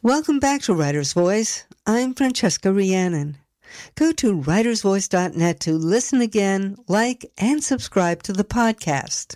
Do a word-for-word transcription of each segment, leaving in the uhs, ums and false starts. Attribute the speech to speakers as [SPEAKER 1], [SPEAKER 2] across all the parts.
[SPEAKER 1] Welcome back to Writer's Voice. I'm Francesca Rhiannon. Go to writers voice dot net to listen again, like, and subscribe to the podcast.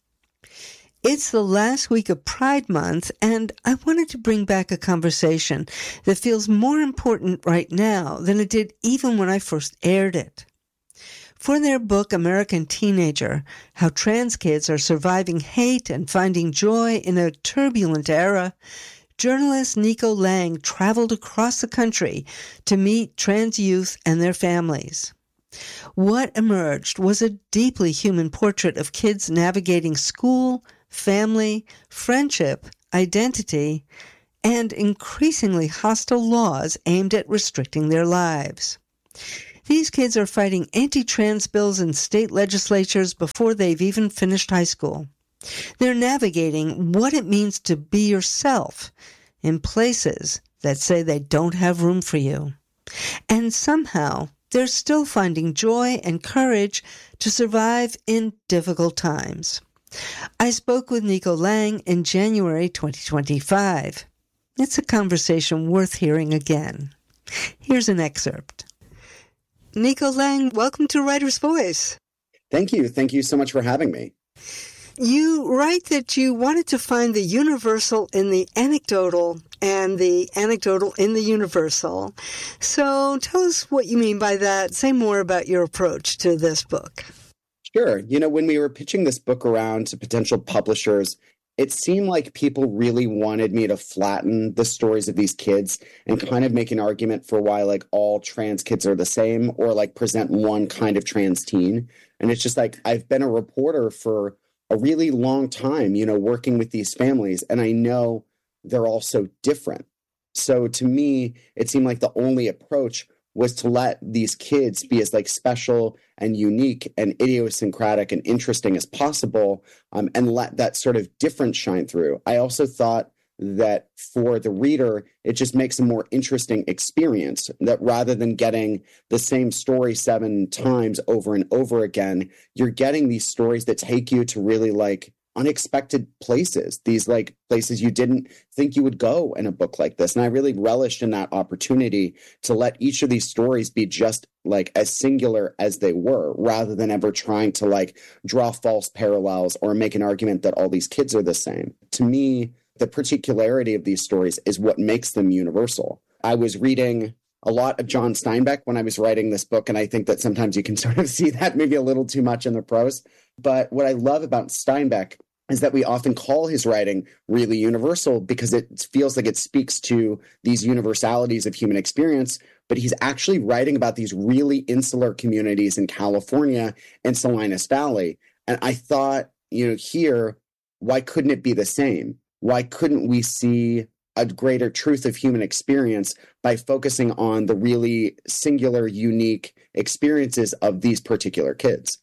[SPEAKER 1] It's the last week of Pride Month, and I wanted to bring back a conversation that feels more important right now than it did even when I first aired it. For their book, American Teenager, How Trans Kids Are Surviving Hate and Finding Joy in a Turbulent Era, journalist Nico Lang traveled across the country to meet trans youth and their families. What emerged was a deeply human portrait of kids navigating school, family, friendship, identity, and increasingly hostile laws aimed at restricting their lives. These kids are fighting anti-trans bills in state legislatures before they've even finished high school. They're navigating what it means to be yourself in places that say they don't have room for you. And somehow, they're still finding joy and courage to survive in difficult times. I spoke with Nico Lang in January twenty twenty-five. It's a conversation worth hearing again. Here's an excerpt. Nico Lang, welcome to Writer's Voice.
[SPEAKER 2] Thank you. Thank you so much for having me.
[SPEAKER 1] You write that you wanted to find the universal in the anecdotal and the anecdotal in the universal. So tell us what you mean by that. Say more about your approach to this book.
[SPEAKER 2] Sure. You know, when we were pitching this book around to potential publishers, it seemed like people really wanted me to flatten the stories of these kids and kind of make an argument for why like all trans kids are the same or like present one kind of trans teen. And it's just like, I've been a reporter for a really long time, you know, working with these families, and I know they're all so different. So to me, it seemed like the only approach was to let these kids be as like special and unique and idiosyncratic and interesting as possible, um, and let that sort of difference shine through. I also thought that for the reader, it just makes a more interesting experience, that rather than getting the same story seven times over and over again, you're getting these stories that take you to really like unexpected places, these like places you didn't think you would go in a book like this. And I really relished in that opportunity to let each of these stories be just like as singular as they were, rather than ever trying to like draw false parallels or make an argument that all these kids are the same. To me, the particularity of these stories is what makes them universal. I was reading a lot of John Steinbeck when I was writing this book, and I think that sometimes you can sort of see that maybe a little too much in the prose. But what I love about Steinbeck is that we often call his writing really universal because it feels like it speaks to these universalities of human experience, but he's actually writing about these really insular communities in California and Salinas Valley. And I thought, you know, here, why couldn't it be the same? Why couldn't we see a greater truth of human experience by focusing on the really singular, unique experiences of these particular kids?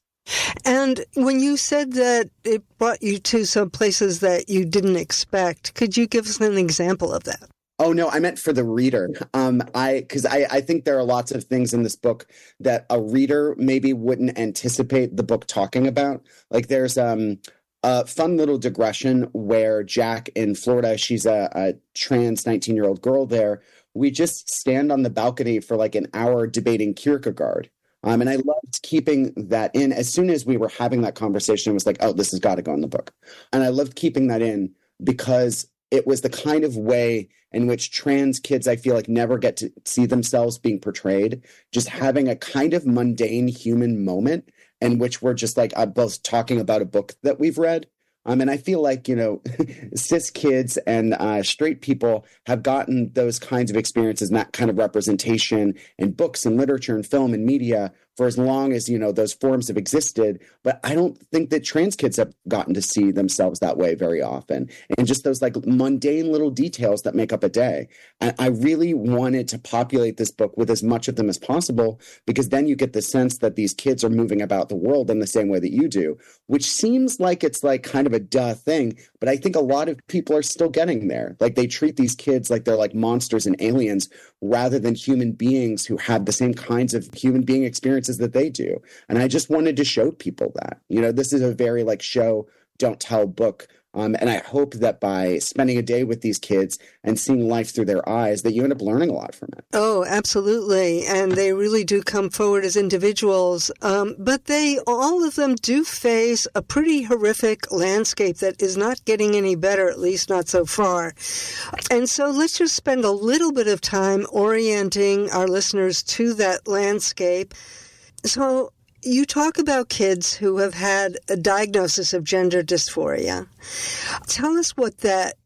[SPEAKER 1] And when you said that it brought you to some places that you didn't expect, could you give us an example of that?
[SPEAKER 2] Oh, no, I meant for the reader. Um, I because I, I think there are lots of things in this book that a reader maybe wouldn't anticipate the book talking about. Like there's um, a fun little digression where Jack in Florida, she's a, a trans nineteen-year-old girl there. We just stand on the balcony for like an hour debating Kierkegaard. Um, and I loved keeping that in. As soon as we were having that conversation, it was like, oh, this has got to go in the book. And I loved keeping that in because it was the kind of way in which trans kids, I feel like, never get to see themselves being portrayed, just having a kind of mundane human moment in which we're just like uh, both talking about a book that we've read. Um, and I feel like, you know, cis kids and uh, straight people have gotten those kinds of experiences and that kind of representation in books and literature and film and media for as long as, you know, those forms have existed. But I don't think that trans kids have gotten to see themselves that way very often. And just those like mundane little details that make up a day. And I really wanted to populate this book with as much of them as possible, because then you get the sense that these kids are moving about the world in the same way that you do, which seems like it's like kind of a duh thing. But I think a lot of people are still getting there. Like they treat these kids like they're like monsters and aliens rather than human beings who have the same kinds of human being experiences that they do. And I just wanted to show people that, you know, this is a very like show, don't tell book Um, and I hope that by spending a day with these kids and seeing life through their eyes, that you end up learning a lot from it.
[SPEAKER 1] Oh, absolutely. And they really do come forward as individuals. Um, but they, all of them do face a pretty horrific landscape that is not getting any better, at least not so far. And so let's just spend a little bit of time orienting our listeners to that landscape. So you talk about kids who have had a diagnosis of gender dysphoria. Tell us what that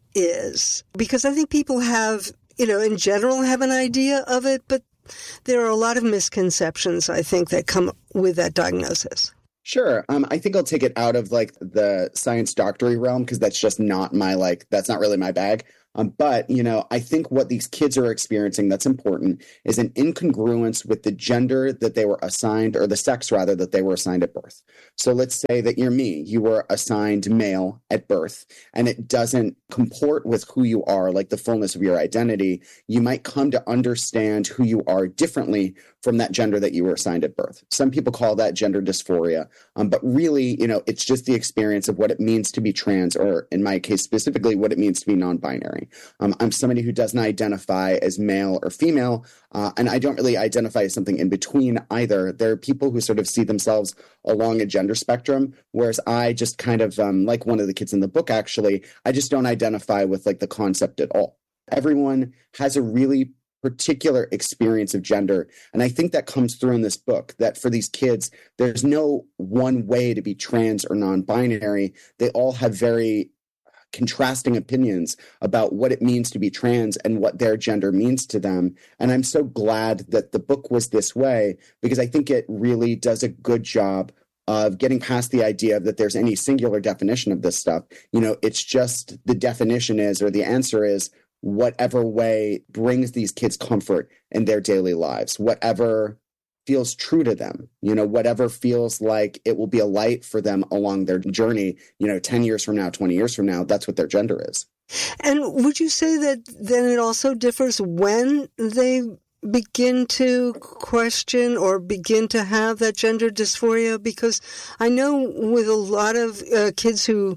[SPEAKER 1] is, because I think people have, you know, in general have an idea of it, but there are a lot of misconceptions, I think, that come with that diagnosis.
[SPEAKER 2] Sure. Um, I think I'll take it out of like the science doctory realm, because that's just not my, like, that's not really my bag. Um, but, you know, I think what these kids are experiencing that's important is an incongruence with the gender that they were assigned, or the sex, rather, that they were assigned at birth. So let's say that you're me. You were assigned male at birth, and it doesn't comport with who you are, like the fullness of your identity. You might come to understand who you are differently from that gender that you were assigned at birth. Some people call that gender dysphoria. Um, but really, you know, it's just the experience of what it means to be trans, or in my case specifically, what it means to be non-binary. Um, I'm somebody who doesn't identify as male or female, uh, and I don't really identify as something in between either. There are people who sort of see themselves along a gender spectrum, whereas I just kind of, um, like one of the kids in the book, actually, I just don't identify with like the concept at all. Everyone has a really particular experience of gender. And I think that comes through in this book, that for these kids, there's no one way to be trans or non-binary. They all have very contrasting opinions about what it means to be trans and what their gender means to them. And I'm so glad that the book was this way, because I think it really does a good job of getting past the idea that there's any singular definition of this stuff. You know, it's just the definition is, or the answer is, whatever way brings these kids comfort in their daily lives, whatever feels true to them, you know, whatever feels like it will be a light for them along their journey, you know, ten years from now, twenty years from now, that's what their gender is.
[SPEAKER 1] And would you say that then it also differs when they begin to question or begin to have that gender dysphoria? Because I know with a lot of uh, kids who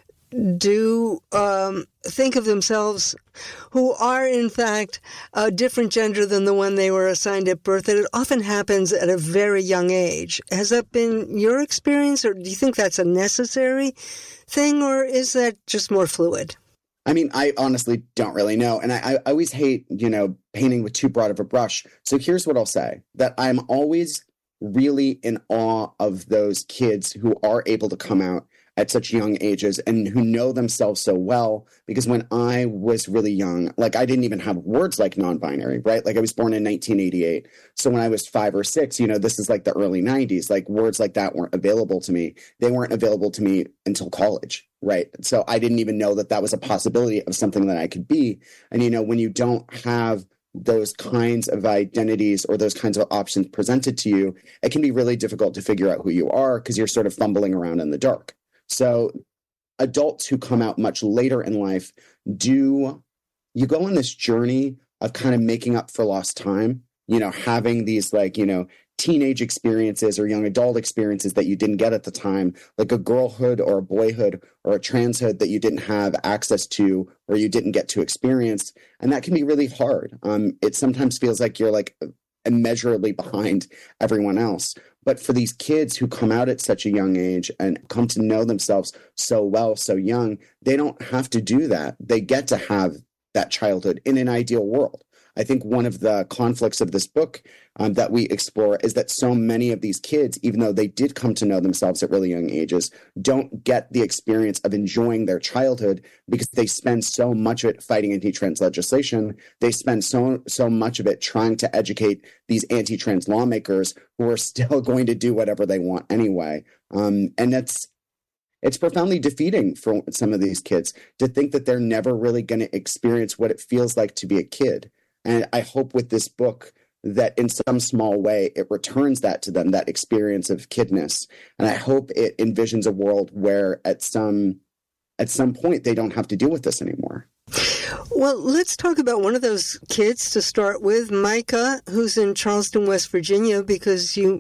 [SPEAKER 1] do um, think of themselves, who are in fact a different gender than the one they were assigned at birth, that it often happens at a very young age. Has that been your experience, or do you think that's a necessary thing, or is that just more fluid?
[SPEAKER 2] I mean, I honestly don't really know. And I, I always hate, you know, painting with too broad of a brush. So here's what I'll say, that I'm always really in awe of those kids who are able to come out at such young ages and who know themselves so well. Because when I was really young, like I didn't even have words like non-binary, right? Like I was born in nineteen eighty-eight. So when I was five or six, you know, this is like the early nineties, like words like that weren't available to me. They weren't available to me until college, right? So I didn't even know that that was a possibility of something that I could be. And, you know, when you don't have those kinds of identities or those kinds of options presented to you, it can be really difficult to figure out who you are, because you're sort of fumbling around in the dark. So adults who come out much later in life, do you go on this journey of kind of making up for lost time, you know, having these like, you know, teenage experiences or young adult experiences that you didn't get at the time, like a girlhood or a boyhood or a transhood that you didn't have access to or you didn't get to experience. And that can be really hard. Um, it sometimes feels like you're like immeasurably behind everyone else. But for these kids who come out at such a young age and come to know themselves so well, so young, they don't have to do that. They get to have that childhood in an ideal world. I think one of the conflicts of this book um, that we explore is that so many of these kids, even though they did come to know themselves at really young ages, don't get the experience of enjoying their childhood because they spend so much of it fighting anti-trans legislation. They spend so so much of it trying to educate these anti-trans lawmakers who are still going to do whatever they want anyway. Um, and that's It's profoundly defeating for some of these kids to think that they're never really going to experience what it feels like to be a kid. And I hope with this book that in some small way, it returns that to them, that experience of kidness. And I hope it envisions a world where at some at some point they don't have to deal with this anymore.
[SPEAKER 1] Well, let's talk about one of those kids to start with, Micah, who's in Charleston, West Virginia, because you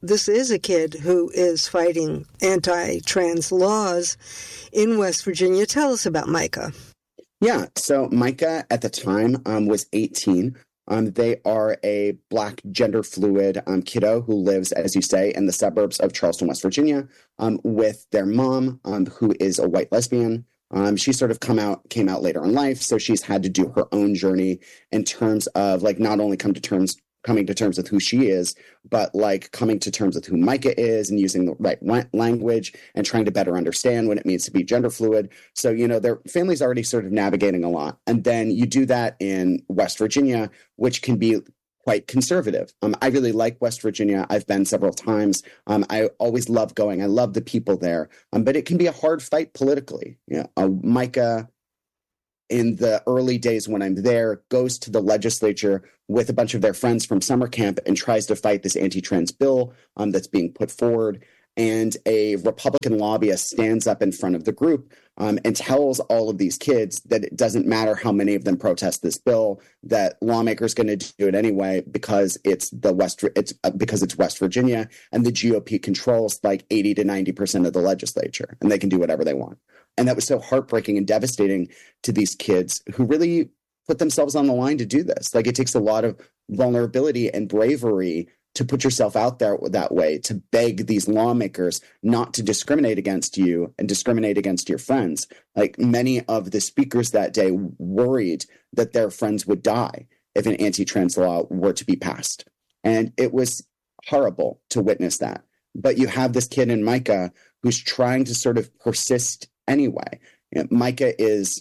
[SPEAKER 1] this is a kid who is fighting anti-trans laws in West Virginia. Tell us about Micah.
[SPEAKER 2] Yeah, so Micah at the time um, was eighteen. Um, they are a Black gender fluid um, kiddo who lives, as you say, in the suburbs of Charleston, West Virginia, um, with their mom, um, who is a white lesbian. Um, she sort of come out, came out later in life, so she's had to do her own journey in terms of like not only come to terms, coming to terms with who she is, but like coming to terms with who Micah is and using the right language and trying to better understand what it means to be gender fluid. So, you know, their family's already sort of navigating a lot. And then you do that in West Virginia, which can be quite conservative. Um, I really like West Virginia. I've been several times. Um, I always love going. I love the people there. Um, but it can be a hard fight politically. You know, uh, Micah, in the early days when I'm there, goes to the legislature with a bunch of their friends from summer camp and tries to fight this anti-trans bill um, that's being put forward. And a Republican lobbyist stands up in front of the group um, and tells all of these kids that it doesn't matter how many of them protest this bill, that lawmakers going to do it anyway because it's the West, it's uh, because it's West Virginia, and the G O P controls like eighty to ninety percent of the legislature, and they can do whatever they want. And that was so heartbreaking and devastating to these kids who really put themselves on the line to do this. Like, it takes a lot of vulnerability and bravery to put yourself out there that way, to beg these lawmakers not to discriminate against you and discriminate against your friends. Like, many of the speakers that day worried that their friends would die if an anti-trans law were to be passed. And it was horrible to witness that. But you have this kid in Micah who's trying to sort of persist anyway. You know, Micah is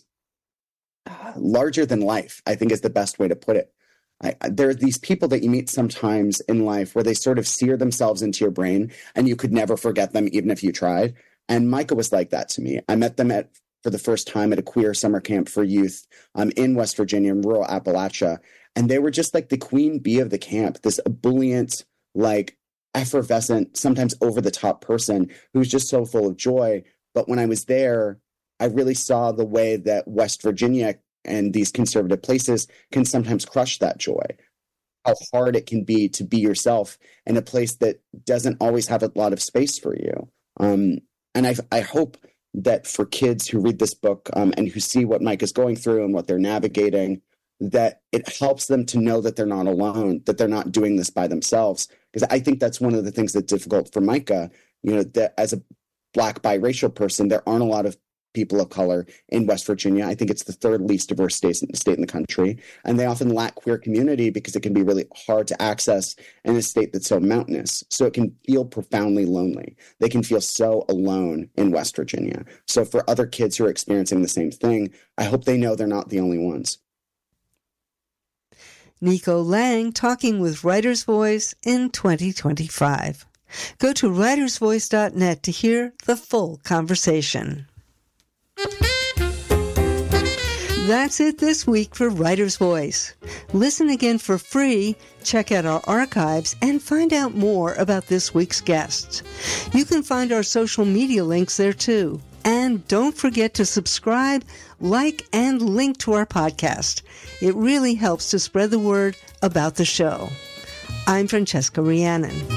[SPEAKER 2] larger than life, I think is the best way to put it. I, there are these people that you meet sometimes in life where they sort of sear themselves into your brain and you could never forget them even if you tried. And Micah was like that to me. I met them at for the first time at a queer summer camp for youth um, in West Virginia, in rural Appalachia. And they were just like the queen bee of the camp, this ebullient, like effervescent, sometimes over the top person who's just so full of joy. But when I was there, I really saw the way that West Virginia and these conservative places can sometimes crush that joy, how hard it can be to be yourself in a place that doesn't always have a lot of space for you. Um, and I, I hope that for kids who read this book um, and who see what Mike is going through and what they're navigating, that it helps them to know that they're not alone, that they're not doing this by themselves. Because I think that's one of the things that's difficult for Micah, you know, that as a Black biracial person, there aren't a lot of people of color in West Virginia. I think it's the third least diverse state, state in the country. And they often lack queer community because it can be really hard to access in a state that's so mountainous. So it can feel profoundly lonely. They can feel so alone in West Virginia. So for other kids who are experiencing the same thing, I hope they know they're not the only ones.
[SPEAKER 1] Nico Lang talking with Writer's Voice in twenty twenty-five. Go to writers voice dot net to hear the full conversation. That's it this week for Writer's Voice. Listen again for free, check out our archives, and find out more about this week's guests. You can find our social media links there too. And don't forget to subscribe, like, and link to our podcast. It really helps to spread the word about the show. I'm Francesca Rhiannon.